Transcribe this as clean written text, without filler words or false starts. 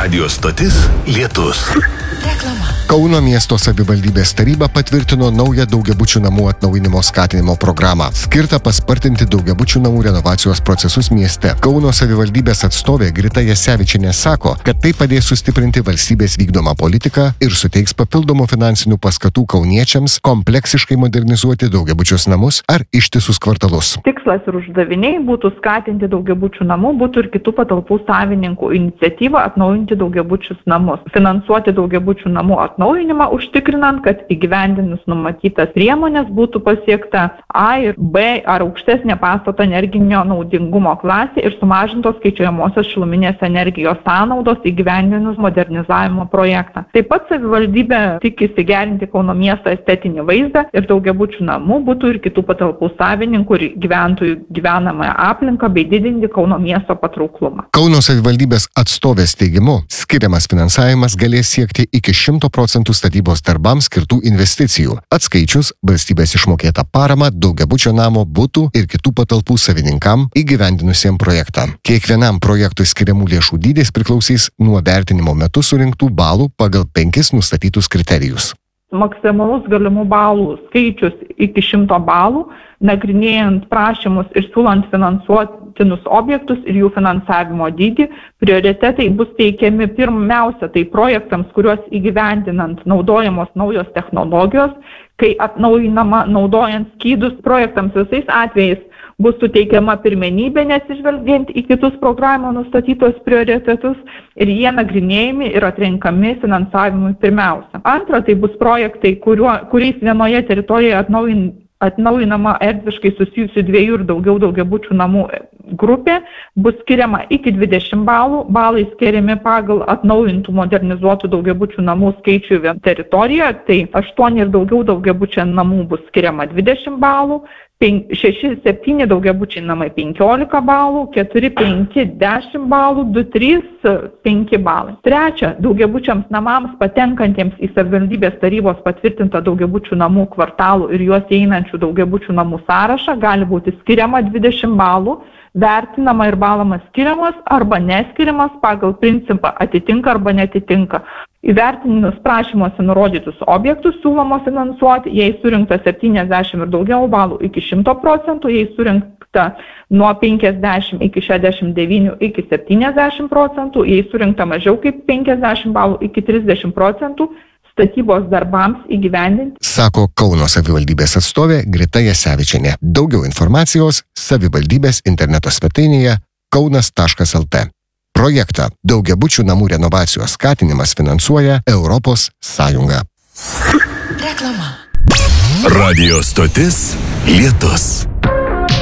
Radio stotis Lietus. Reklama. Kauno miesto savivaldybės taryba patvirtino naują daugiabučių namų atnaujinimo skatinimo programą, skirtą paspartinti daugiabučių namų renovacijos procesus mieste. Kauno savivaldybės atstovė Grita Jasevičienė sako, kad tai padės sustiprinti valstybės vykdomą politiką ir suteiks papildomų finansinių paskatų kauniečiams kompleksiškai modernizuoti daugiabučius namus ar ištisus kvartalus. Tikslas ir uždaviniai būtų skatinti daugiabučių namų, būtų ir kitų patalpų savininkų iniciatyvą atnaujinti daugiabučius namus, finansuoti daugiabučių namų atnaujinimą, užtikrinant, kad įgyvendinus numatytas priemonės būtų pasiekta A ir B ar aukštesnė pastato energinio naudingumo klasė ir sumažintos skaičiuojamosios šiluminės energijos sąnaudos įgyvendinus modernizavimo projektą. Taip pat savivaldybė tikisi gerinti Kauno miesto estetinį vaizdą ir daugiabučių namų, būtų ir kitų patalpų savininkų ir gyventojų gyvenamąją aplinką bei didinti Kauno miesto patrauklumą. Kauno savivaldybės atstovės teigimu, skiriamas finansavimas galės siekti iki 100% statybos darbams skirtų investicijų, atskaičius valstybės išmokėtą paramą daugiabučio namo, butų ir kitų patalpų savininkam įgyvendinusiem projektą. Kiekvienam projektui skiriamų lėšų dydis priklausys nuo vertinimo metu surinktų balų pagal 5 nustatytus kriterijus. Maksimalus galimų balų skaičius iki 100 balų, nagrinėjant prašymus ir siūlant finansuotinus objektus ir jų finansavimo dydį, prioritetai bus teikiami pirmiausia tai projektams, kuriuos įgyvendinant naudojamos naujos technologijos, kai atnaujinama naudojant skydus projektams visais atvejais bus suteikiama pirmenybė, nesižvelgiant į kitus programų nustatytos prioritetus ir jie nagrinėjami ir atrenkami finansavimui pirmiausia. Antra, tai bus projektai, kuriais vienoje teritorijoje atnaujinama erdviškai susijusių 2 ir daugiau daugiabučių namų grupė, bus skiriama iki 20 balų, balai skiriami pagal atnaujintų modernizuotų daugiabučių namų skaičių teritorijoje, tai 8 ir daugiau daugiabučių namų bus skiriama 20 balų, 6-7 daugiabučiai namai 15 balų, 4-5 10 balų, 2-3 5 balai. Trečia, daugiabučiams namams patenkantiems į savivaldybės tarybos patvirtintą daugiabučių namų kvartalų ir juos einančių daugiabučių namų sąrašą gali būti skiriama 20 balų, vertinama ir balamas skiriamas arba neskiriamas pagal principą atitinka arba netitinka. Įvertinus prašymuose nurodytus objektus siūloma finansuoti, jei surinkta 70 ir daugiau balų iki 100%, jei surinkta nuo 50 iki 69 iki 70%, jei surinkta mažiau kaip 50 balų iki 30%, statybos darbams įgyvendinti. Sako Kauno savivaldybės atstovė Grita Jasevičienė. Daugiau informacijos savivaldybės interneto svetainėje kaunas.lt. Projektą daugiabučių namų renovacijos skatinimas finansuoja Europos Sąjunga. Reklama. Radio stotis Lietus.